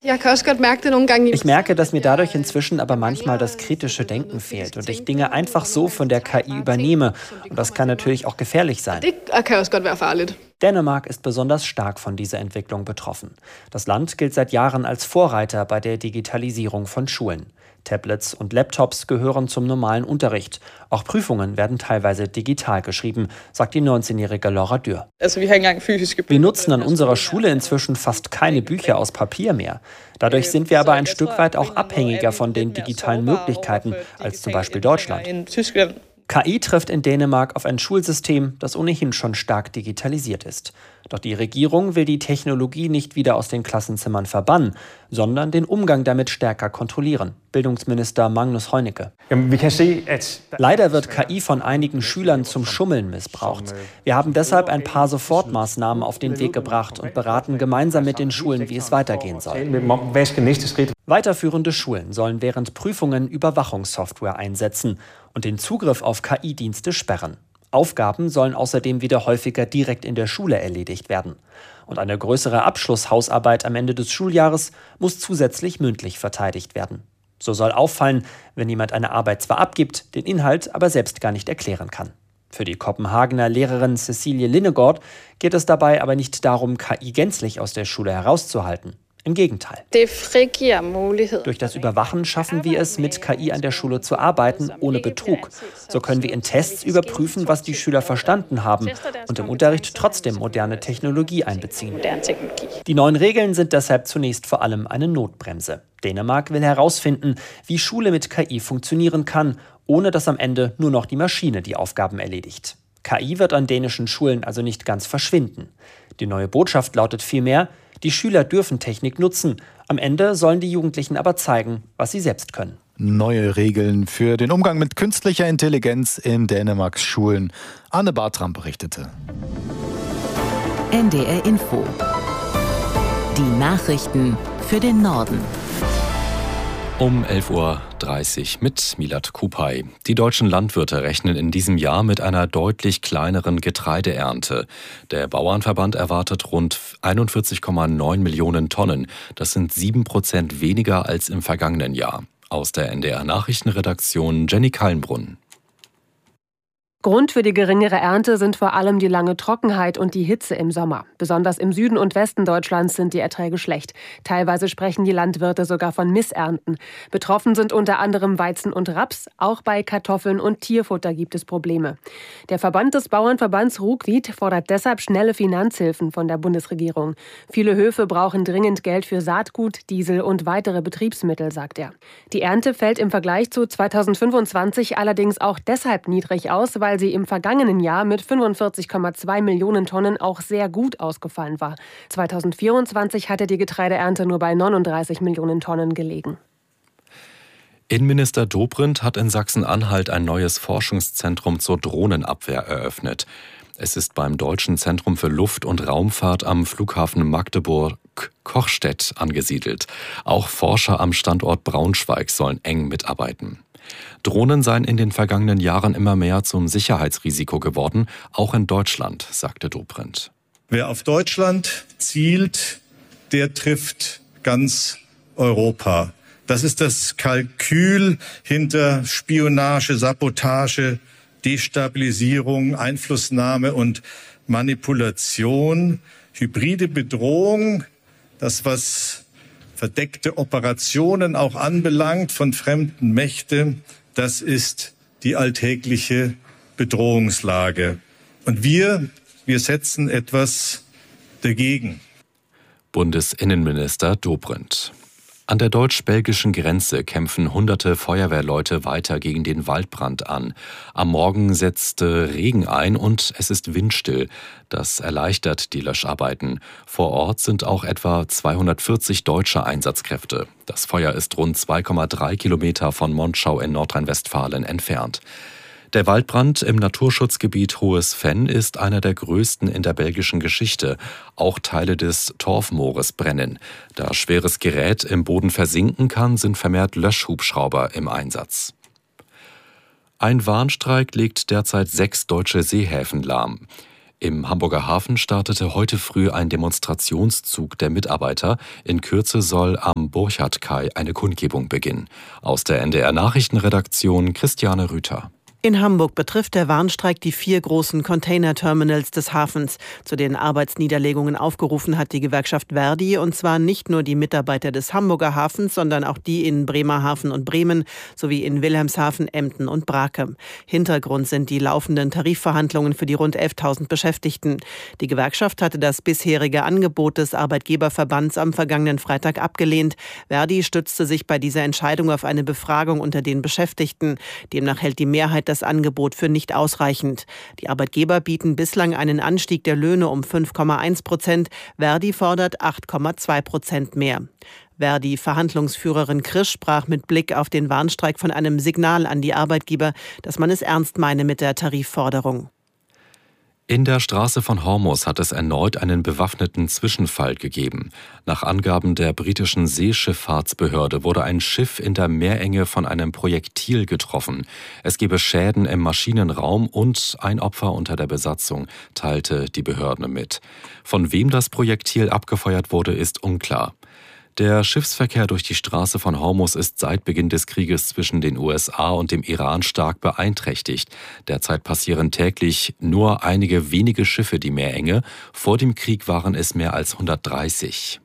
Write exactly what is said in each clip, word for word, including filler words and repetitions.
Ich merke, dass mir dadurch inzwischen aber manchmal das kritische Denken fehlt und ich Dinge einfach so von der K I übernehme. Und das kann natürlich auch gefährlich sein. Dänemark ist besonders stark von dieser Entwicklung betroffen. Das Land gilt seit Jahren als Vorreiter bei der Digitalisierung von Schulen. Tablets und Laptops gehören zum normalen Unterricht. Auch Prüfungen werden teilweise digital geschrieben, sagt die neunzehnjährige Laura Dürr. Wir nutzen an unserer Schule inzwischen fast keine Bücher aus Papier mehr. Dadurch sind wir aber ein Stück weit auch abhängiger von den digitalen Möglichkeiten als zum Beispiel Deutschland. K I trifft in Dänemark auf ein Schulsystem, das ohnehin schon stark digitalisiert ist. Doch die Regierung will die Technologie nicht wieder aus den Klassenzimmern verbannen, sondern den Umgang damit stärker kontrollieren. Bildungsminister Magnus Heunicke. Leider wird K I von einigen Schülern zum Schummeln missbraucht. Wir haben deshalb ein paar Sofortmaßnahmen auf den Weg gebracht und beraten gemeinsam mit den Schulen, wie es weitergehen soll. Weiterführende Schulen sollen während Prüfungen Überwachungssoftware einsetzen und den Zugriff auf K I-Dienste sperren. Aufgaben sollen außerdem wieder häufiger direkt in der Schule erledigt werden. Und eine größere Abschlusshausarbeit am Ende des Schuljahres muss zusätzlich mündlich verteidigt werden. So soll auffallen, wenn jemand eine Arbeit zwar abgibt, den Inhalt aber selbst gar nicht erklären kann. Für die Kopenhagener Lehrerin Cecilie Linnegård geht es dabei aber nicht darum, K I gänzlich aus der Schule herauszuhalten. Im Gegenteil. Durch das Überwachen schaffen wir es, mit K I an der Schule zu arbeiten, ohne Betrug. So können wir in Tests überprüfen, was die Schüler verstanden haben und im Unterricht trotzdem moderne Technologie einbeziehen. Die neuen Regeln sind deshalb zunächst vor allem eine Notbremse. Dänemark will herausfinden, wie Schule mit K I funktionieren kann, ohne dass am Ende nur noch die Maschine die Aufgaben erledigt. K I wird an dänischen Schulen also nicht ganz verschwinden. Die neue Botschaft lautet vielmehr: Die Schüler dürfen Technik nutzen. Am Ende sollen die Jugendlichen aber zeigen, was sie selbst können. Neue Regeln für den Umgang mit künstlicher Intelligenz in Dänemarks Schulen. Anne Bartram berichtete. N D R Info. Die Nachrichten für den Norden. Um elf Uhr dreißig mit Milad Kupay. Die deutschen Landwirte rechnen in diesem Jahr mit einer deutlich kleineren Getreideernte. Der Bauernverband erwartet rund einundvierzig Komma neun Millionen Tonnen. Das sind sieben Prozent weniger als im vergangenen Jahr. Aus der N D R-Nachrichtenredaktion Jenny Kallenbrunn. Grund für die geringere Ernte sind vor allem die lange Trockenheit und die Hitze im Sommer. Besonders im Süden und Westen Deutschlands sind die Erträge schlecht. Teilweise sprechen die Landwirte sogar von Missernten. Betroffen sind unter anderem Weizen und Raps. Auch bei Kartoffeln und Tierfutter gibt es Probleme. Der Verband des Bauernverbands Rugwied fordert deshalb schnelle Finanzhilfen von der Bundesregierung. Viele Höfe brauchen dringend Geld für Saatgut, Diesel und weitere Betriebsmittel, sagt er. Die Ernte fällt im Vergleich zu zweitausendfünfundzwanzig allerdings auch deshalb niedrig aus, weil sie im vergangenen Jahr mit fünfundvierzig Komma zwei Millionen Tonnen auch sehr gut ausgefallen war. zweitausendvierundzwanzig hatte die Getreideernte nur bei neununddreißig Millionen Tonnen gelegen. Innenminister Dobrindt hat in Sachsen-Anhalt ein neues Forschungszentrum zur Drohnenabwehr eröffnet. Es ist beim Deutschen Zentrum für Luft- und Raumfahrt am Flughafen Magdeburg-Kochstedt angesiedelt. Auch Forscher am Standort Braunschweig sollen eng mitarbeiten. Drohnen seien in den vergangenen Jahren immer mehr zum Sicherheitsrisiko geworden, auch in Deutschland, sagte Dobrindt. Wer auf Deutschland zielt, der trifft ganz Europa. Das ist das Kalkül hinter Spionage, Sabotage, Destabilisierung, Einflussnahme und Manipulation, hybride Bedrohung, das was verdeckte Operationen auch anbelangt von fremden Mächten, das ist die alltägliche Bedrohungslage. Und wir, wir setzen etwas dagegen. Bundesinnenminister Dobrindt. An der deutsch-belgischen Grenze kämpfen hunderte Feuerwehrleute weiter gegen den Waldbrand an. Am Morgen setzte Regen ein und es ist windstill. Das erleichtert die Löscharbeiten. Vor Ort sind auch etwa zweihundertvierzig deutsche Einsatzkräfte. Das Feuer ist rund zwei Komma drei Kilometer von Monschau in Nordrhein-Westfalen entfernt. Der Waldbrand im Naturschutzgebiet Hohes Venn ist einer der größten in der belgischen Geschichte. Auch Teile des Torfmoores brennen. Da schweres Gerät im Boden versinken kann, sind vermehrt Löschhubschrauber im Einsatz. Ein Warnstreik legt derzeit sechs deutsche Seehäfen lahm. Im Hamburger Hafen startete heute früh ein Demonstrationszug der Mitarbeiter. In Kürze soll am Burchardkai eine Kundgebung beginnen. Aus der N D R-Nachrichtenredaktion Christiane Rüther. In Hamburg betrifft der Warnstreik die vier großen Containerterminals des Hafens. Zu den Arbeitsniederlegungen aufgerufen hat die Gewerkschaft Verdi, und zwar nicht nur die Mitarbeiter des Hamburger Hafens, sondern auch die in Bremerhaven und Bremen sowie in Wilhelmshaven, Emden und Brake. Hintergrund sind die laufenden Tarifverhandlungen für die rund elftausend Beschäftigten. Die Gewerkschaft hatte das bisherige Angebot des Arbeitgeberverbands am vergangenen Freitag abgelehnt. Verdi stützte sich bei dieser Entscheidung auf eine Befragung unter den Beschäftigten. Demnach hält die Mehrheit das Angebot für nicht ausreichend. Die Arbeitgeber bieten bislang einen Anstieg der Löhne um fünf Komma eins Prozent. Verdi fordert acht Komma zwei Prozent mehr. Verdi-Verhandlungsführerin Krisch sprach mit Blick auf den Warnstreik von einem Signal an die Arbeitgeber, dass man es ernst meine mit der Tarifforderung. In der Straße von Hormuz hat es erneut einen bewaffneten Zwischenfall gegeben. Nach Angaben der britischen Seeschifffahrtsbehörde wurde ein Schiff in der Meerenge von einem Projektil getroffen. Es gebe Schäden im Maschinenraum und ein Opfer unter der Besatzung, teilte die Behörde mit. Von wem das Projektil abgefeuert wurde, ist unklar. Der Schiffsverkehr durch die Straße von Hormuz ist seit Beginn des Krieges zwischen den U S A und dem Iran stark beeinträchtigt. Derzeit passieren täglich nur einige wenige Schiffe die Meerenge. Vor dem Krieg waren es mehr als hundertdreißig.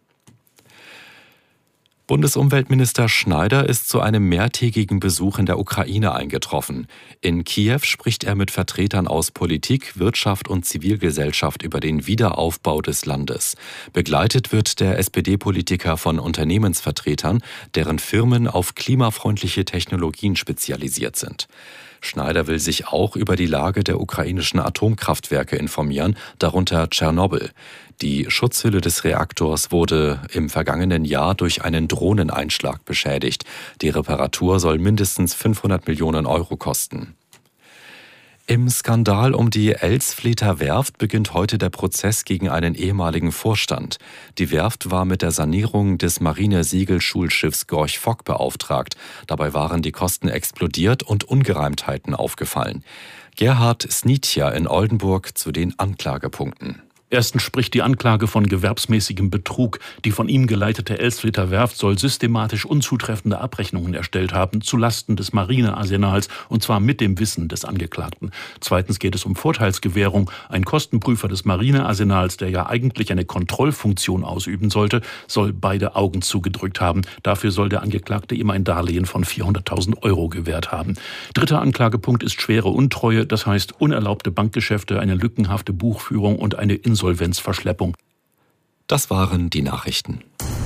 Bundesumweltminister Schneider ist zu einem mehrtägigen Besuch in der Ukraine eingetroffen. In Kiew spricht er mit Vertretern aus Politik, Wirtschaft und Zivilgesellschaft über den Wiederaufbau des Landes. Begleitet wird der S P D-Politiker von Unternehmensvertretern, deren Firmen auf klimafreundliche Technologien spezialisiert sind. Schneider will sich auch über die Lage der ukrainischen Atomkraftwerke informieren, darunter Tschernobyl. Die Schutzhülle des Reaktors wurde im vergangenen Jahr durch einen Drohneneinschlag beschädigt. Die Reparatur soll mindestens fünfhundert Millionen Euro kosten. Im Skandal um die Elsfleter Werft beginnt heute der Prozess gegen einen ehemaligen Vorstand. Die Werft war mit der Sanierung des Marinesegelschulschiffs Gorch Fock beauftragt. Dabei waren die Kosten explodiert und Ungereimtheiten aufgefallen. Gerhard Snitja in Oldenburg zu den Anklagepunkten. Erstens spricht die Anklage von gewerbsmäßigem Betrug. Die von ihm geleitete Elsfleter Werft soll systematisch unzutreffende Abrechnungen erstellt haben, zulasten des Marinearsenals, und zwar mit dem Wissen des Angeklagten. Zweitens geht es um Vorteilsgewährung. Ein Kostenprüfer des Marinearsenals, der ja eigentlich eine Kontrollfunktion ausüben sollte, soll beide Augen zugedrückt haben. Dafür soll der Angeklagte ihm ein Darlehen von vierhunderttausend Euro gewährt haben. Dritter Anklagepunkt ist schwere Untreue, das heißt unerlaubte Bankgeschäfte, eine lückenhafte Buchführung und eine Insolvenzverschleppung. Das waren die Nachrichten.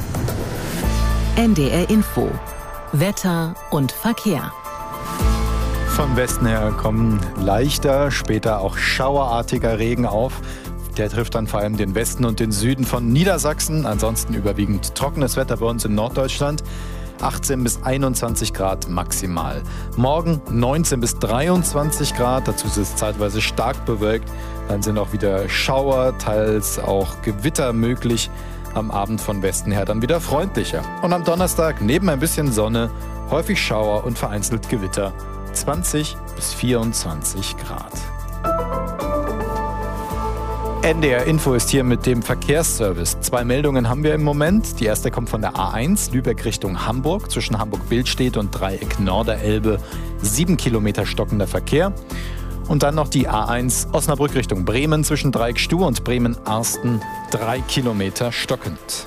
N D R Info. Wetter und Verkehr. Vom Westen her kommen leichter, später auch schauerartiger Regen auf. Der trifft dann vor allem den Westen und den Süden von Niedersachsen. Ansonsten überwiegend trockenes Wetter bei uns in Norddeutschland. achtzehn bis einundzwanzig Grad maximal. Morgen neunzehn bis dreiundzwanzig Grad, dazu ist es zeitweise stark bewölkt. Dann sind auch wieder Schauer, teils auch Gewitter möglich. Am Abend von Westen her dann wieder freundlicher. Und am Donnerstag neben ein bisschen Sonne, häufig Schauer und vereinzelt Gewitter. zwanzig bis vierundzwanzig Grad. N D R Info ist hier mit dem Verkehrsservice. Zwei Meldungen haben wir im Moment. Die erste kommt von der A eins, Lübeck Richtung Hamburg, zwischen Hamburg-Billstedt und Dreieck Norderelbe. Sieben Kilometer stockender Verkehr. Und dann noch die A eins Osnabrück Richtung Bremen, zwischen Dreieck Stuhr und Bremen-Arsten. Drei Kilometer stockend.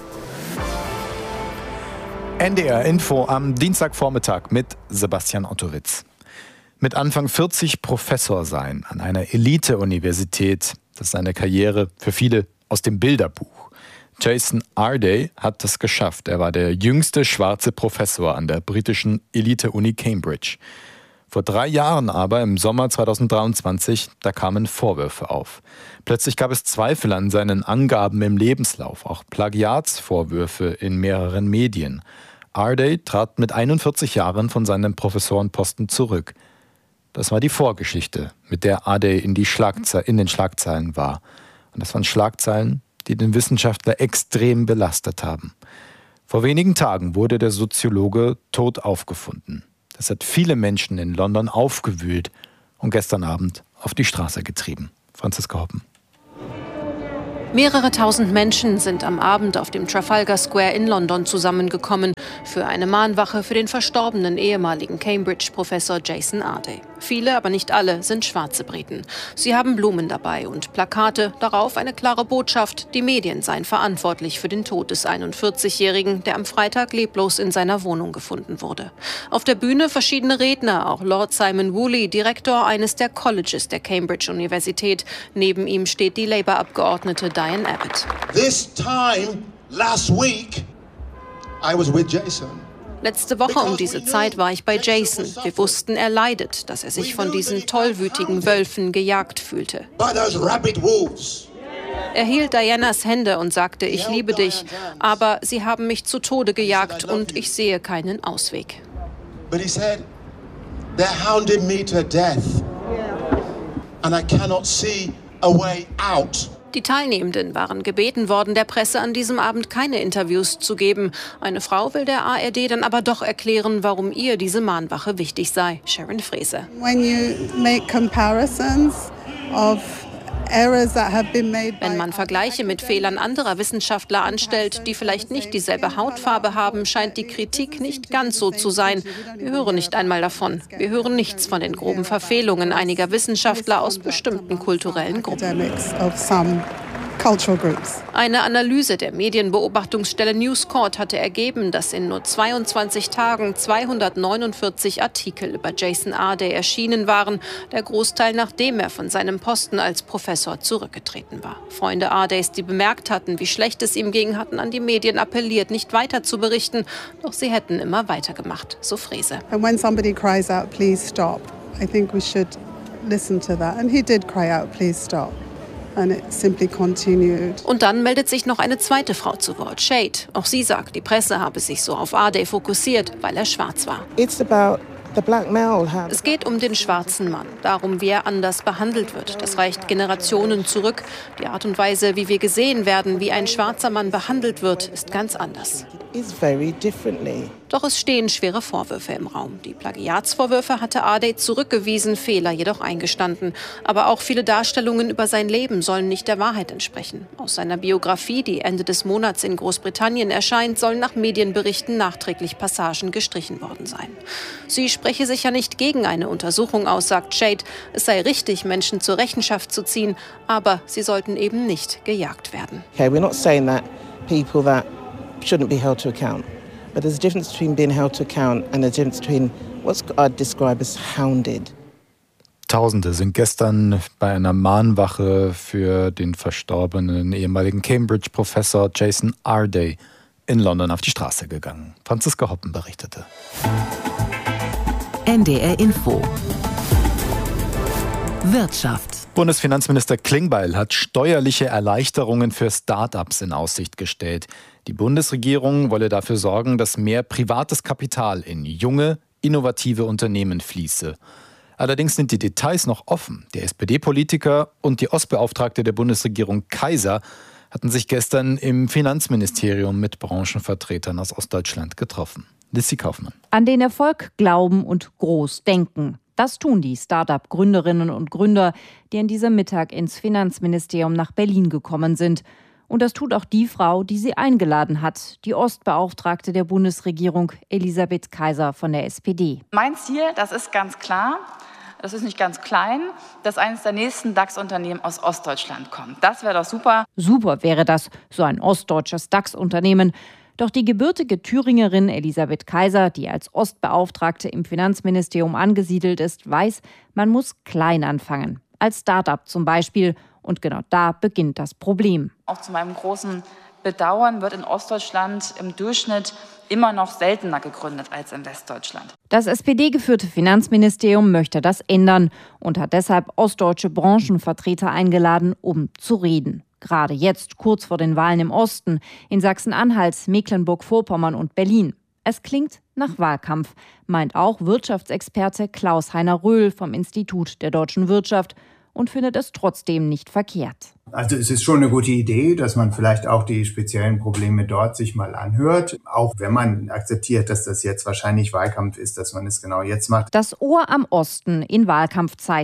N D R Info am Dienstagvormittag mit Sebastian Ottoritz. Mit Anfang vierzig Professor sein an einer Elite-Universität. Das ist eine Karriere für viele aus dem Bilderbuch. Jason Arday hat das geschafft. Er war der jüngste schwarze Professor an der britischen Elite-Uni Cambridge. Vor drei Jahren aber, im Sommer zweitausenddreiundzwanzig, da kamen Vorwürfe auf. Plötzlich gab es Zweifel an seinen Angaben im Lebenslauf, auch Plagiatsvorwürfe in mehreren Medien. Arday trat mit einundvierzig Jahren von seinem Professorenposten zurück. Das war die Vorgeschichte, mit der Arday in, die Schlagze- in den Schlagzeilen war. Und das waren Schlagzeilen, die den Wissenschaftler extrem belastet haben. Vor wenigen Tagen wurde der Soziologe tot aufgefunden. Das hat viele Menschen in London aufgewühlt und gestern Abend auf die Straße getrieben. Franziska Hoppen. Mehrere tausend Menschen sind am Abend auf dem Trafalgar Square in London zusammengekommen für eine Mahnwache für den verstorbenen ehemaligen Cambridge-Professor Jason Arday. Viele, aber nicht alle, sind schwarze Briten. Sie haben Blumen dabei und Plakate, darauf eine klare Botschaft, die Medien seien verantwortlich für den Tod des einundvierzigjährigen, der am Freitag leblos in seiner Wohnung gefunden wurde. Auf der Bühne verschiedene Redner, auch Lord Simon Woolley, Direktor eines der Colleges der Cambridge-Universität. Neben ihm steht die Labour-Abgeordnete Diane Abbott. This time last week I was with Jason. Letzte Woche um diese Zeit war ich bei Jason. Wir wussten, er leidet, dass er sich von diesen tollwütigen Wölfen gejagt fühlte. Er hielt Dianas Hände und sagte, ich liebe dich, aber sie haben mich zu Tode gejagt und ich sehe keinen Ausweg. But he said, they're hounding me to death and I cannot see a way out. Die Teilnehmenden waren gebeten worden, der Presse an diesem Abend keine Interviews zu geben. Eine Frau will der A R D dann aber doch erklären, warum ihr diese Mahnwache wichtig sei. Sharon Fraser. When you make comparisons of Wenn man Vergleiche mit Fehlern anderer Wissenschaftler anstellt, die vielleicht nicht dieselbe Hautfarbe haben, scheint die Kritik nicht ganz so zu sein. Wir hören nicht einmal davon. Wir hören nichts von den groben Verfehlungen einiger Wissenschaftler aus bestimmten kulturellen Gruppen. Eine Analyse der Medienbeobachtungsstelle News Corp hatte ergeben, dass in nur zweiundzwanzig Tagen zweihundertneunundvierzig Artikel über Jason Arday erschienen waren, der Großteil nachdem er von seinem Posten als Professor zurückgetreten war. Freunde Ardays, die bemerkt hatten, wie schlecht es ihm ging, hatten an die Medien appelliert, nicht weiter zu berichten, doch sie hätten immer weitergemacht, so Frese. And when somebody cries out, please stop, I think we should listen to that. And he did cry out, please stop. And it simply continued. Und dann meldet sich noch eine zweite Frau zu Wort, Shade. Auch sie sagt, die Presse habe sich so auf Arday fokussiert, weil er schwarz war. It's about the black male. Es geht um den schwarzen Mann, darum, wie er anders behandelt wird. Das reicht Generationen zurück. Die Art und Weise, wie wir gesehen werden, wie ein schwarzer Mann behandelt wird, ist ganz anders. It's very differently. Doch es stehen schwere Vorwürfe im Raum. Die Plagiatsvorwürfe hatte Arday zurückgewiesen, Fehler jedoch eingestanden. Aber auch viele Darstellungen über sein Leben sollen nicht der Wahrheit entsprechen. Aus seiner Biografie, die Ende des Monats in Großbritannien erscheint, sollen nach Medienberichten nachträglich Passagen gestrichen worden sein. Sie spreche sich ja nicht gegen eine Untersuchung aus, sagt Shade. Es sei richtig, Menschen zur Rechenschaft zu ziehen, aber sie sollten eben nicht gejagt werden. Okay, we're not saying that people that shouldn't be held to account. But there's a difference between being held to account and a difference between what's I'd describe as hounded. Tausende sind gestern bei einer Mahnwache für den verstorbenen ehemaligen Cambridge-Professor Jason Arday in London auf die Straße gegangen. Franziska Hoppen berichtete. N D R Info. Wirtschaft. Bundesfinanzminister Klingbeil hat steuerliche Erleichterungen für Start-ups in Aussicht gestellt. Die Bundesregierung wolle dafür sorgen, dass mehr privates Kapital in junge, innovative Unternehmen fließe. Allerdings sind die Details noch offen. Der S P D-Politiker und die Ostbeauftragte der Bundesregierung Kaiser hatten sich gestern im Finanzministerium mit Branchenvertretern aus Ostdeutschland getroffen. Lissy Kaufmann. An den Erfolg glauben und groß denken. Das tun die Start-up-Gründerinnen und Gründer, die an diesem Mittag ins Finanzministerium nach Berlin gekommen sind. Und das tut auch die Frau, die sie eingeladen hat, die Ostbeauftragte der Bundesregierung, Elisabeth Kaiser von der S P D. Mein Ziel, das ist ganz klar, das ist nicht ganz klein, dass eines der nächsten DAX-Unternehmen aus Ostdeutschland kommt. Das wäre doch super. Super wäre das, so ein ostdeutsches DAX-Unternehmen. Doch die gebürtige Thüringerin Elisabeth Kaiser, die als Ostbeauftragte im Finanzministerium angesiedelt ist, weiß, man muss klein anfangen. Als Start-up zum Beispiel. Und genau da beginnt das Problem. Auch zu meinem großen Bedauern wird in Ostdeutschland im Durchschnitt immer noch seltener gegründet als in Westdeutschland. Das S P D-geführte Finanzministerium möchte das ändern und hat deshalb ostdeutsche Branchenvertreter eingeladen, um zu reden. Gerade jetzt, kurz vor den Wahlen im Osten, in Sachsen-Anhalt, Mecklenburg-Vorpommern und Berlin. Es klingt nach Wahlkampf, meint auch Wirtschaftsexperte Klaus-Heiner Röhl vom Institut der deutschen Wirtschaft und findet es trotzdem nicht verkehrt. Also es ist schon eine gute Idee, dass man vielleicht auch die speziellen Probleme dort sich mal anhört. Auch wenn man akzeptiert, dass das jetzt wahrscheinlich Wahlkampf ist, dass man es genau jetzt macht. Das Ohr am Osten in Wahlkampfzeiten.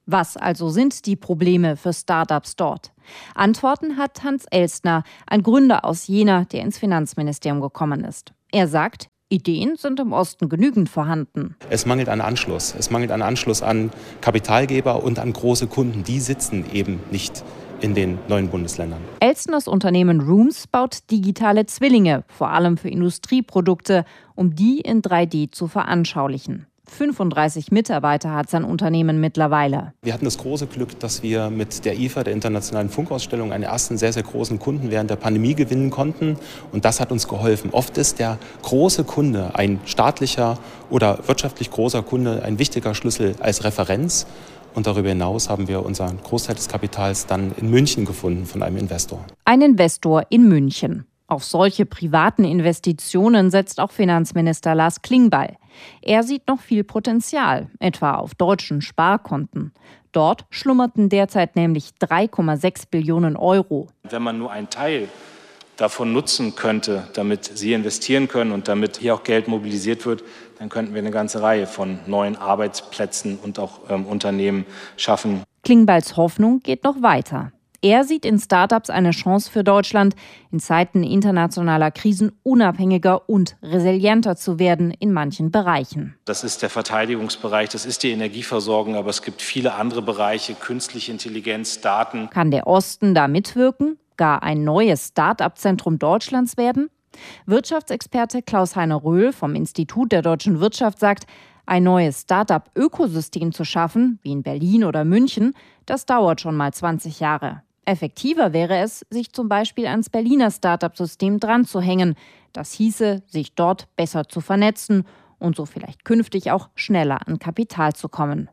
Was also sind die Probleme für Start-ups dort? Antworten hat Hans Elstner, ein Gründer aus Jena, der ins Finanzministerium gekommen ist. Er sagt, Ideen sind im Osten genügend vorhanden. Es mangelt an Anschluss. Es mangelt an Anschluss an Kapitalgeber und an große Kunden. Die sitzen eben nicht in den neuen Bundesländern. Elstners Unternehmen Rooms baut digitale Zwillinge, vor allem für Industrieprodukte, um die in drei D zu veranschaulichen. fünfunddreißig Mitarbeiter hat sein Unternehmen mittlerweile. Wir hatten das große Glück, dass wir mit der I F A, der Internationalen Funkausstellung, einen ersten sehr, sehr großen Kunden während der Pandemie gewinnen konnten. Und das hat uns geholfen. Oft ist der große Kunde, ein staatlicher oder wirtschaftlich großer Kunde, ein wichtiger Schlüssel als Referenz. Und darüber hinaus haben wir unseren Großteil des Kapitals dann in München gefunden von einem Investor. Ein Investor in München. Auf solche privaten Investitionen setzt auch Finanzminister Lars Klingbeil. Er sieht noch viel Potenzial, etwa auf deutschen Sparkonten. Dort schlummerten derzeit nämlich drei Komma sechs Billionen Euro. Wenn man nur einen Teil davon nutzen könnte, damit Sie investieren können und damit hier auch Geld mobilisiert wird, dann könnten wir eine ganze Reihe von neuen Arbeitsplätzen und auch ähm, Unternehmen schaffen. Klingbeils Hoffnung geht noch weiter. Er sieht in Startups eine Chance für Deutschland, in Zeiten internationaler Krisen unabhängiger und resilienter zu werden in manchen Bereichen. Das ist der Verteidigungsbereich, das ist die Energieversorgung, aber es gibt viele andere Bereiche, künstliche Intelligenz, Daten. Kann der Osten da mitwirken, gar ein neues Start-up-Zentrum Deutschlands werden? Wirtschaftsexperte Klaus-Heiner Röhl vom Institut der deutschen Wirtschaft sagt, ein neues Start-up-Ökosystem zu schaffen, wie in Berlin oder München, das dauert schon mal zwanzig Jahre. Effektiver wäre es, sich zum Beispiel ans Berliner Start-up-System dran zu hängen. Das hieße, sich dort besser zu vernetzen und so vielleicht künftig auch schneller an Kapital zu kommen.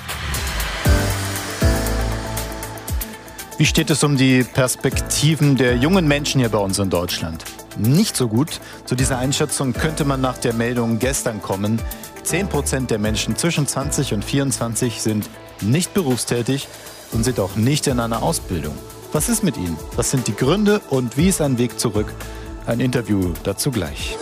Wie steht es um die Perspektiven der jungen Menschen hier bei uns in Deutschland? Nicht so gut. Zu dieser Einschätzung könnte man nach der Meldung gestern kommen. zehn Prozent der Menschen zwischen zwanzig und vierundzwanzig sind nicht berufstätig und sind auch nicht in einer Ausbildung. Was ist mit ihnen? Was sind die Gründe und wie ist ein Weg zurück? Ein Interview dazu gleich.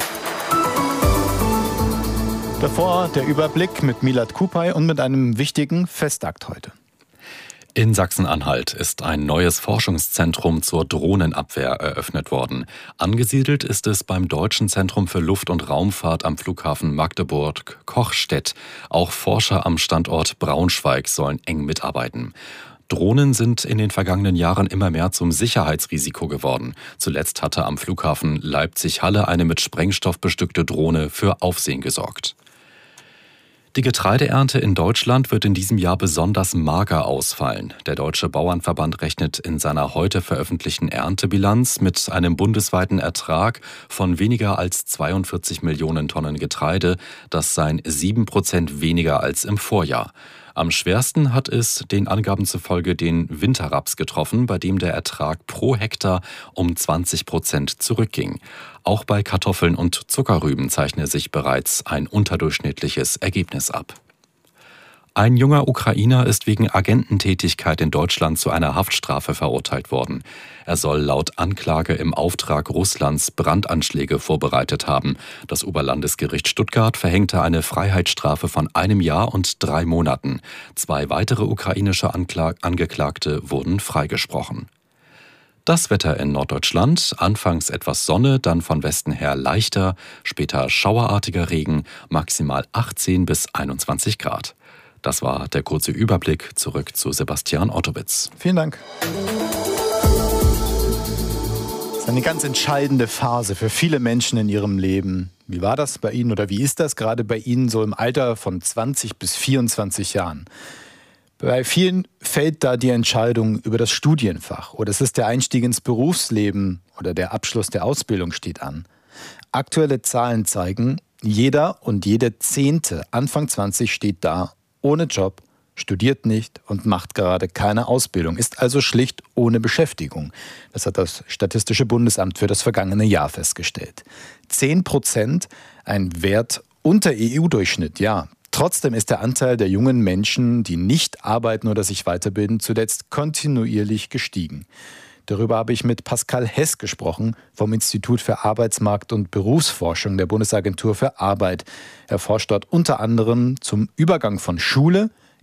Davor der Überblick mit Milad Kupay und mit einem wichtigen Festakt heute. In Sachsen-Anhalt ist ein neues Forschungszentrum zur Drohnenabwehr eröffnet worden. Angesiedelt ist es beim Deutschen Zentrum für Luft- und Raumfahrt am Flughafen Magdeburg-Kochstedt. Auch Forscher am Standort Braunschweig sollen eng mitarbeiten. Drohnen sind in den vergangenen Jahren immer mehr zum Sicherheitsrisiko geworden. Zuletzt hatte am Flughafen Leipzig-Halle eine mit Sprengstoff bestückte Drohne für Aufsehen gesorgt. Die Getreideernte in Deutschland wird in diesem Jahr besonders mager ausfallen. Der Deutsche Bauernverband rechnet in seiner heute veröffentlichten Erntebilanz mit einem bundesweiten Ertrag von weniger als zweiundvierzig Millionen Tonnen Getreide. Das seien sieben Prozent weniger als im Vorjahr. Am schwersten hat es den Angaben zufolge den Winterraps getroffen, bei dem der Ertrag pro Hektar um zwanzig Prozent zurückging. Auch bei Kartoffeln und Zuckerrüben zeichne sich bereits ein unterdurchschnittliches Ergebnis ab. Ein junger Ukrainer ist wegen Agententätigkeit in Deutschland zu einer Haftstrafe verurteilt worden. Er soll laut Anklage im Auftrag Russlands Brandanschläge vorbereitet haben. Das Oberlandesgericht Stuttgart verhängte eine Freiheitsstrafe von einem Jahr und drei Monaten. Zwei weitere ukrainische Anklag- Angeklagte wurden freigesprochen. Das Wetter in Norddeutschland, anfangs etwas Sonne, dann von Westen her leichter, später schauerartiger Regen, maximal achtzehn bis einundzwanzig Grad. Das war der kurze Überblick. Zurück zu Sebastian Ottowitz. Vielen Dank. Das ist eine ganz entscheidende Phase für viele Menschen in ihrem Leben. Wie war das bei Ihnen oder wie ist das gerade bei Ihnen so im Alter von zwanzig bis vierundzwanzig Jahren? Bei vielen fällt da die Entscheidung über das Studienfach oder es ist der Einstieg ins Berufsleben oder der Abschluss der Ausbildung steht an. Aktuelle Zahlen zeigen, jeder und jede Zehnte Anfang zwanzig steht da ohne Job, studiert nicht und macht gerade keine Ausbildung, ist also schlicht ohne Beschäftigung. Das hat das Statistische Bundesamt für das vergangene Jahr festgestellt. Zehn Prozent, ein Wert unter E U-Durchschnitt, ja. Trotzdem ist der Anteil der jungen Menschen, die nicht arbeiten oder sich weiterbilden, zuletzt kontinuierlich gestiegen. Darüber habe ich mit Pascal Hess gesprochen vom Institut für Arbeitsmarkt- und Berufsforschung der Bundesagentur für Arbeit. Er forscht dort unter anderem zum Übergang von Schule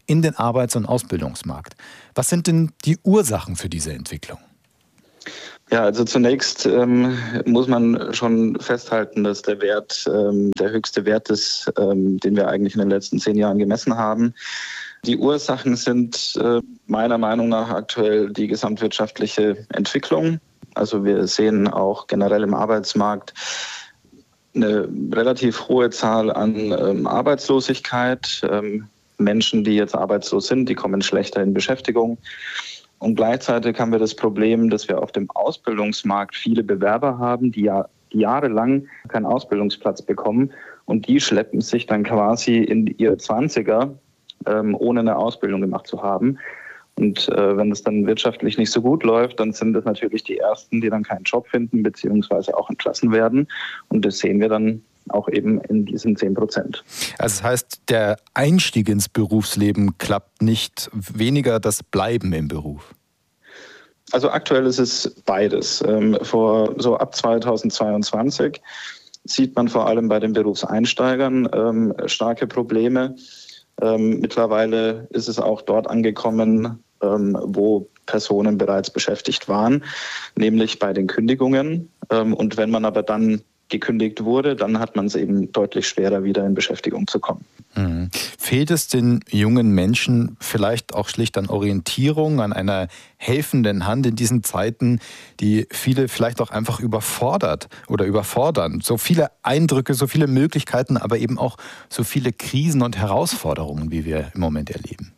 in den Arbeits- und Ausbildungsmarkt. Was sind denn die Ursachen für diese Entwicklung? Ja, also zunächst ähm, muss man schon festhalten, dass der Wert ähm, der höchste Wert ist, ähm, den wir eigentlich in den letzten zehn Jahren gemessen haben. Die Ursachen sind äh, meiner Meinung nach aktuell die gesamtwirtschaftliche Entwicklung. Also wir sehen auch generell im Arbeitsmarkt eine relativ hohe Zahl an ähm, Arbeitslosigkeit. Ähm, Menschen, die jetzt arbeitslos sind, die kommen schlechter in Beschäftigung. Und gleichzeitig haben wir das Problem, dass wir auf dem Ausbildungsmarkt viele Bewerber haben, die ja die jahrelang keinen Ausbildungsplatz bekommen. Und die schleppen sich dann quasi in ihre Zwanziger, ähm, ohne eine Ausbildung gemacht zu haben. Und äh, wenn es dann wirtschaftlich nicht so gut läuft, dann sind das natürlich die Ersten, die dann keinen Job finden, beziehungsweise auch entlassen werden. Und das sehen wir dann auch eben in diesen zehn Prozent. Also das heißt, der Einstieg ins Berufsleben klappt nicht, weniger das Bleiben im Beruf? Also aktuell ist es beides. Ähm, vor so ab zweitausendzweiundzwanzig sieht man vor allem bei den Berufseinsteigern ähm, starke Probleme. Ähm, mittlerweile ist es auch dort angekommen, ähm, wo Personen bereits beschäftigt waren, nämlich bei den Kündigungen. Ähm, und wenn man aber dann gekündigt wurde, dann hat man es eben deutlich schwerer, wieder in Beschäftigung zu kommen. Mhm. Fehlt es den jungen Menschen vielleicht auch schlicht an Orientierung, an einer helfenden Hand in diesen Zeiten, die viele vielleicht auch einfach überfordert oder überfordern? So viele Eindrücke, so viele Möglichkeiten, aber eben auch so viele Krisen und Herausforderungen, wie wir im Moment erleben.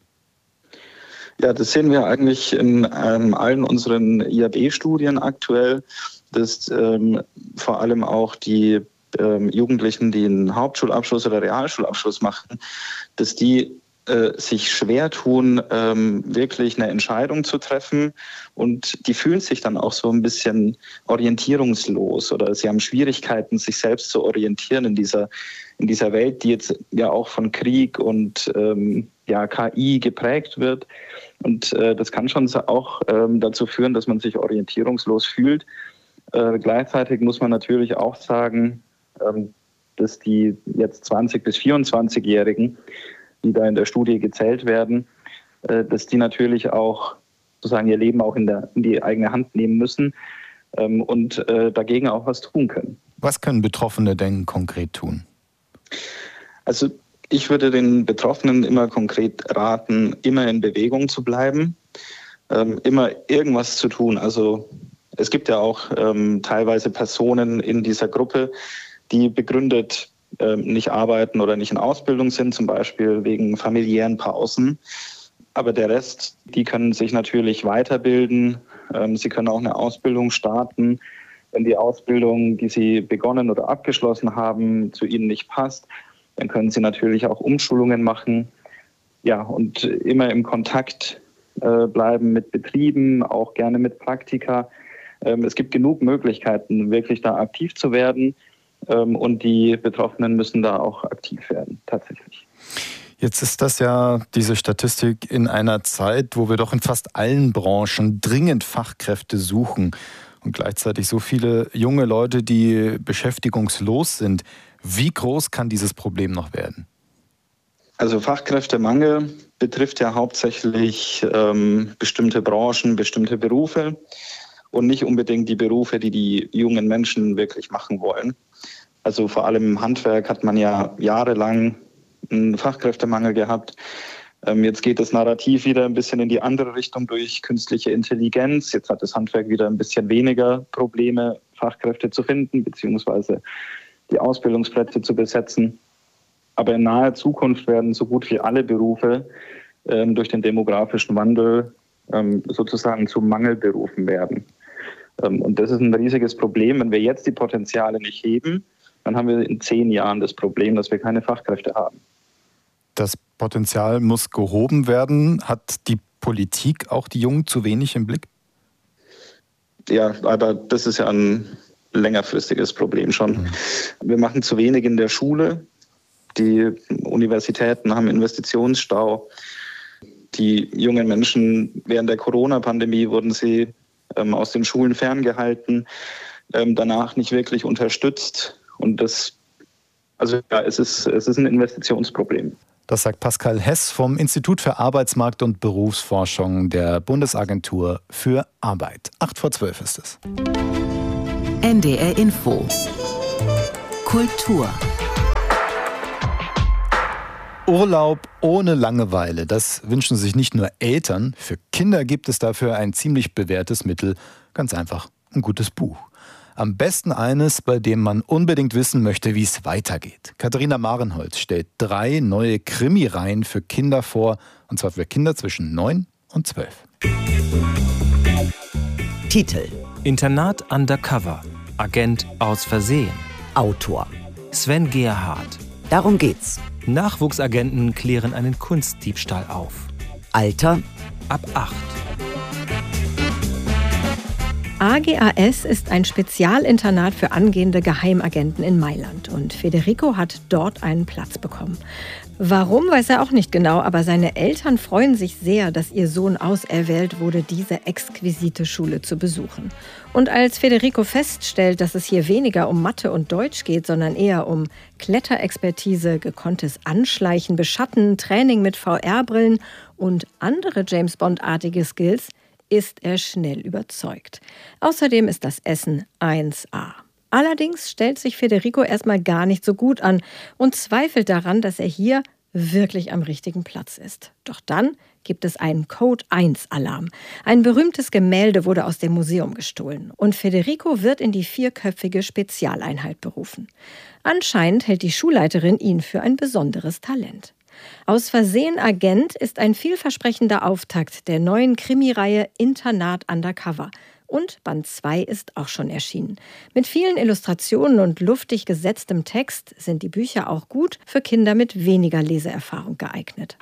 Ja, das sehen wir eigentlich in ähm, allen unseren I A B-Studien aktuell, dass ähm, vor allem auch die ähm, Jugendlichen, die einen Hauptschulabschluss oder Realschulabschluss machen, dass die äh, sich schwer tun, ähm, wirklich eine Entscheidung zu treffen, und die fühlen sich dann auch so ein bisschen orientierungslos oder sie haben Schwierigkeiten, sich selbst zu orientieren in dieser, in dieser Welt, die jetzt ja auch von Krieg und ähm, ja, K I geprägt wird. Und äh, das kann schon auch ähm, dazu führen, dass man sich orientierungslos fühlt. Äh, gleichzeitig muss man natürlich auch sagen, ähm, dass die jetzt zwanzig- bis vierundzwanzigjährigen, die da in der Studie gezählt werden, äh, dass die natürlich auch sozusagen ihr Leben auch in, der, in die eigene Hand nehmen müssen ähm, und äh, dagegen auch was tun können. Was können Betroffene denn konkret tun? Also ich würde den Betroffenen immer konkret raten, immer in Bewegung zu bleiben, ähm, immer irgendwas zu tun. Also es gibt ja auch ähm, teilweise Personen in dieser Gruppe, die begründet ähm, nicht arbeiten oder nicht in Ausbildung sind, zum Beispiel wegen familiären Pausen. Aber der Rest, die können sich natürlich weiterbilden. Ähm, sie können auch eine Ausbildung starten. Wenn die Ausbildung, die sie begonnen oder abgeschlossen haben, zu ihnen nicht passt, dann können sie natürlich auch Umschulungen machen. Ja, und immer im Kontakt äh, bleiben mit Betrieben, auch gerne mit Praktika. Es gibt genug Möglichkeiten, wirklich da aktiv zu werden, und die Betroffenen müssen da auch aktiv werden, tatsächlich. Jetzt ist das ja, diese Statistik, in einer Zeit, wo wir doch in fast allen Branchen dringend Fachkräfte suchen und gleichzeitig so viele junge Leute, die beschäftigungslos sind. Wie groß kann dieses Problem noch werden? Also Fachkräftemangel betrifft ja hauptsächlich ähm, bestimmte Branchen, bestimmte Berufe. Und nicht unbedingt die Berufe, die die jungen Menschen wirklich machen wollen. Also vor allem im Handwerk hat man ja jahrelang einen Fachkräftemangel gehabt. Ähm, jetzt geht das Narrativ wieder ein bisschen in die andere Richtung durch künstliche Intelligenz. Jetzt hat das Handwerk wieder ein bisschen weniger Probleme, Fachkräfte zu finden, beziehungsweise die Ausbildungsplätze zu besetzen. Aber in naher Zukunft werden so gut wie alle Berufe ähm, durch den demografischen Wandel ähm, sozusagen zu Mangelberufen werden. Und das ist ein riesiges Problem. Wenn wir jetzt die Potenziale nicht heben, dann haben wir in zehn Jahren das Problem, dass wir keine Fachkräfte haben. Das Potenzial muss gehoben werden. Hat die Politik auch die Jungen zu wenig im Blick? Ja, aber das ist ja ein längerfristiges Problem schon. Mhm. Wir machen zu wenig in der Schule. Die Universitäten haben Investitionsstau. Die jungen Menschen, während der Corona-Pandemie wurden sie ähm, aus den Schulen ferngehalten, ähm, danach nicht wirklich unterstützt. Und das, also ja, es ist, es ist ein Investitionsproblem. Das sagt Pascal Hess vom Institut für Arbeitsmarkt- und Berufsforschung der Bundesagentur für Arbeit. Acht vor zwölf ist es. N D R Info. Kultur. Urlaub ohne Langeweile, das wünschen sich nicht nur Eltern. Für Kinder gibt es dafür ein ziemlich bewährtes Mittel. Ganz einfach, ein gutes Buch. Am besten eines, bei dem man unbedingt wissen möchte, wie es weitergeht. Katharina Marenholz stellt drei neue Krimireihen für Kinder vor, und zwar für Kinder zwischen neun und zwölf. Titel: Internat Undercover. Agent aus Versehen. Autor: Sven Gerhardt. Darum geht's. Nachwuchsagenten klären einen Kunstdiebstahl auf. Alter: ab acht. A G A S ist ein Spezialinternat für angehende Geheimagenten in Mailand und Federico hat dort einen Platz bekommen. Warum, weiß er auch nicht genau, aber seine Eltern freuen sich sehr, dass ihr Sohn auserwählt wurde, diese exquisite Schule zu besuchen. Und als Federico feststellt, dass es hier weniger um Mathe und Deutsch geht, sondern eher um Kletterexpertise, gekonntes Anschleichen, Beschatten, Training mit V R-Brillen und andere James-Bond-artige Skills, ist er schnell überzeugt. Außerdem ist das Essen eins A. Allerdings stellt sich Federico erstmal gar nicht so gut an und zweifelt daran, dass er hier wirklich am richtigen Platz ist. Doch dann gibt es einen Code eins Alarm. Ein berühmtes Gemälde wurde aus dem Museum gestohlen und Federico wird in die vierköpfige Spezialeinheit berufen. Anscheinend hält die Schulleiterin ihn für ein besonderes Talent. Aus Versehen Agent ist ein vielversprechender Auftakt der neuen Krimireihe Internat Undercover. Und Band zwei ist auch schon erschienen. Mit vielen Illustrationen und luftig gesetztem Text sind die Bücher auch gut für Kinder mit weniger Leseerfahrung geeignet.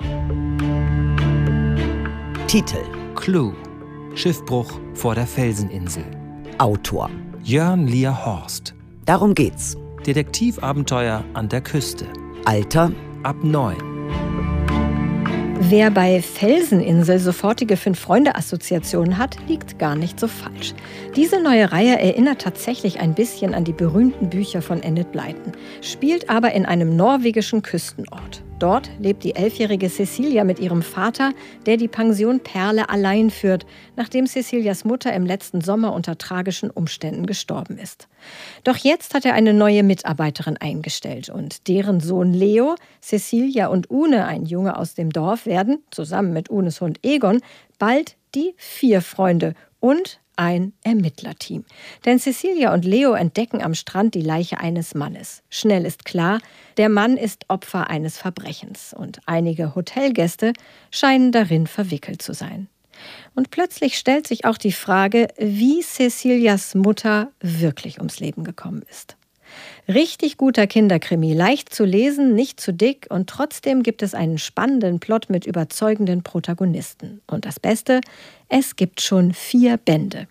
Titel: Clue. Schiffbruch vor der Felseninsel. Autor: Jörn Lier Horst. Darum geht's. Detektivabenteuer an der Küste. Alter: ab neun. Wer bei Felseninsel sofortige Fünf-Freunde-Assoziationen hat, liegt gar nicht so falsch. Diese neue Reihe erinnert tatsächlich ein bisschen an die berühmten Bücher von Enid Blyton, spielt aber in einem norwegischen Küstenort. Dort lebt die elfjährige Cecilia mit ihrem Vater, der die Pension Perle allein führt, nachdem Cecilias Mutter im letzten Sommer unter tragischen Umständen gestorben ist. Doch jetzt hat er eine neue Mitarbeiterin eingestellt und deren Sohn Leo, Cecilia und Une, ein Junge aus dem Dorf, werden, zusammen mit Unes Hund Egon, bald die vier Freunde und ein Ermittlerteam. Denn Cecilia und Leo entdecken am Strand die Leiche eines Mannes. Schnell ist klar, der Mann ist Opfer eines Verbrechens und einige Hotelgäste scheinen darin verwickelt zu sein. Und plötzlich stellt sich auch die Frage, wie Cecilias Mutter wirklich ums Leben gekommen ist. Richtig guter Kinderkrimi, leicht zu lesen, nicht zu dick und trotzdem gibt es einen spannenden Plot mit überzeugenden Protagonisten. Und das Beste, es gibt schon vier Bände.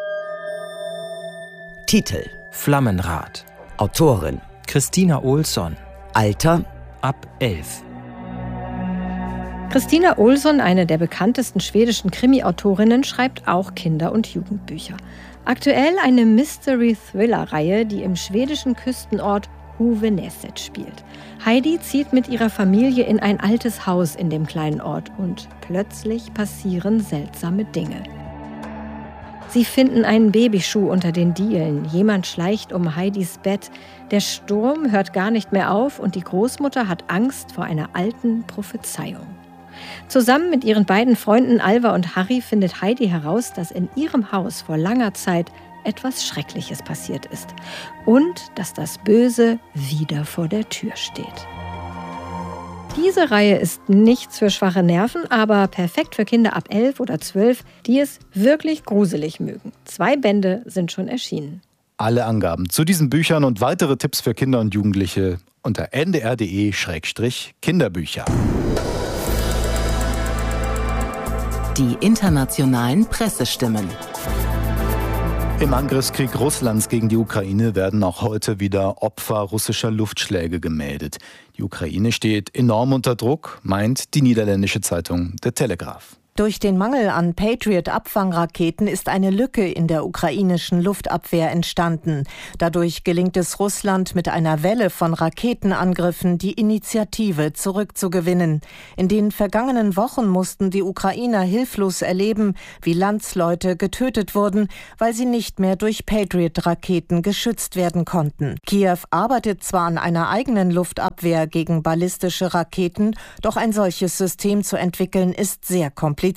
Titel: Flammenrad. Autorin: Christina Olsson. Alter: ab elf. Christina Olsson, eine der bekanntesten schwedischen Krimi-Autorinnen, schreibt auch Kinder- und Jugendbücher. Aktuell eine Mystery-Thriller-Reihe, die im schwedischen Küstenort Huvudneset spielt. Heidi zieht mit ihrer Familie in ein altes Haus in dem kleinen Ort und plötzlich passieren seltsame Dinge. Sie finden einen Babyschuh unter den Dielen. Jemand schleicht um Heidis Bett. Der Sturm hört gar nicht mehr auf und die Großmutter hat Angst vor einer alten Prophezeiung. Zusammen mit ihren beiden Freunden Alva und Harry findet Heidi heraus, dass in ihrem Haus vor langer Zeit etwas Schreckliches passiert ist und dass das Böse wieder vor der Tür steht. Diese Reihe ist nichts für schwache Nerven, aber perfekt für Kinder ab elf oder zwölf, die es wirklich gruselig mögen. Zwei Bände sind schon erschienen. Alle Angaben zu diesen Büchern und weitere Tipps für Kinder und Jugendliche unter n d r punkt d e slash kinderbücher. Die internationalen Pressestimmen. Im Angriffskrieg Russlands gegen die Ukraine werden auch heute wieder Opfer russischer Luftschläge gemeldet. Die Ukraine steht enorm unter Druck, meint die niederländische Zeitung The Telegraph. Durch den Mangel an Patriot-Abfangraketen ist eine Lücke in der ukrainischen Luftabwehr entstanden. Dadurch gelingt es Russland mit einer Welle von Raketenangriffen, die Initiative zurückzugewinnen. In den vergangenen Wochen mussten die Ukrainer hilflos erleben, wie Landsleute getötet wurden, weil sie nicht mehr durch Patriot-Raketen geschützt werden konnten. Kiew arbeitet zwar an einer eigenen Luftabwehr gegen ballistische Raketen, doch ein solches System zu entwickeln ist sehr kompliziert.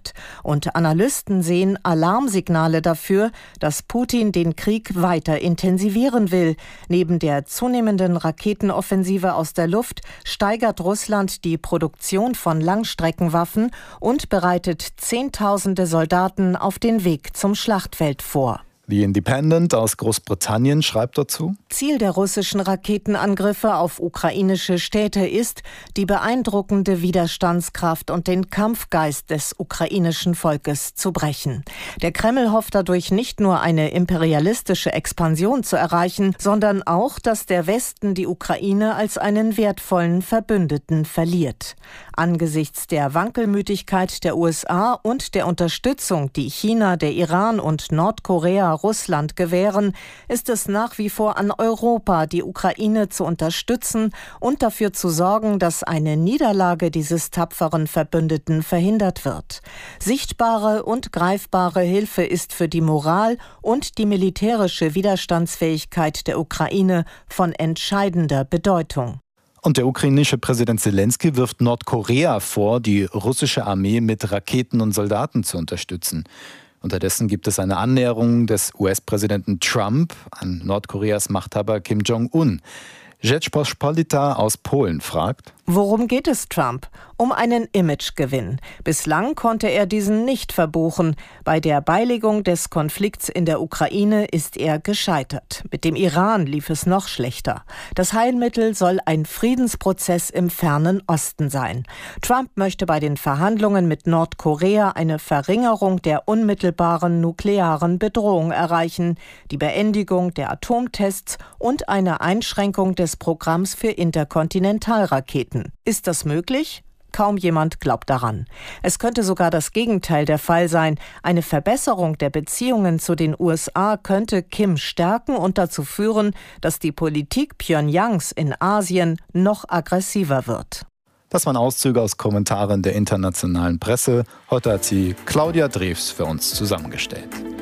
Und Analysten sehen Alarmsignale dafür, dass Putin den Krieg weiter intensivieren will. Neben der zunehmenden Raketenoffensive aus der Luft steigert Russland die Produktion von Langstreckenwaffen und bereitet Zehntausende Soldaten auf den Weg zum Schlachtfeld vor. The Independent aus Großbritannien schreibt dazu: Ziel der russischen Raketenangriffe auf ukrainische Städte ist, die beeindruckende Widerstandskraft und den Kampfgeist des ukrainischen Volkes zu brechen. Der Kreml hofft dadurch nicht nur eine imperialistische Expansion zu erreichen, sondern auch, dass der Westen die Ukraine als einen wertvollen Verbündeten verliert. Angesichts der Wankelmütigkeit der U S A und der Unterstützung, die China, der Iran und Nordkorea Russland gewähren, ist es nach wie vor an Europa, die Ukraine zu unterstützen und dafür zu sorgen, dass eine Niederlage dieses tapferen Verbündeten verhindert wird. Sichtbare und greifbare Hilfe ist für die Moral und die militärische Widerstandsfähigkeit der Ukraine von entscheidender Bedeutung. Und der ukrainische Präsident Zelensky wirft Nordkorea vor, die russische Armee mit Raketen und Soldaten zu unterstützen. Unterdessen gibt es eine Annäherung des U S-Präsidenten Trump an Nordkoreas Machthaber Kim Jong-un. Rzeczpospolita aus Polen fragt: Worum geht es Trump? Um einen Imagegewinn. Bislang konnte er diesen nicht verbuchen. Bei der Beilegung des Konflikts in der Ukraine ist er gescheitert. Mit dem Iran lief es noch schlechter. Das Heilmittel soll ein Friedensprozess im fernen Osten sein. Trump möchte bei den Verhandlungen mit Nordkorea eine Verringerung der unmittelbaren nuklearen Bedrohung erreichen, die Beendigung der Atomtests und eine Einschränkung des Programms für Interkontinentalraketen. Ist das möglich? Kaum jemand glaubt daran. Es könnte sogar das Gegenteil der Fall sein. Eine Verbesserung der Beziehungen zu den U S A könnte Kim stärken und dazu führen, dass die Politik Pyongyangs in Asien noch aggressiver wird. Das waren Auszüge aus Kommentaren der internationalen Presse. Heute hat sie Claudia Drews für uns zusammengestellt.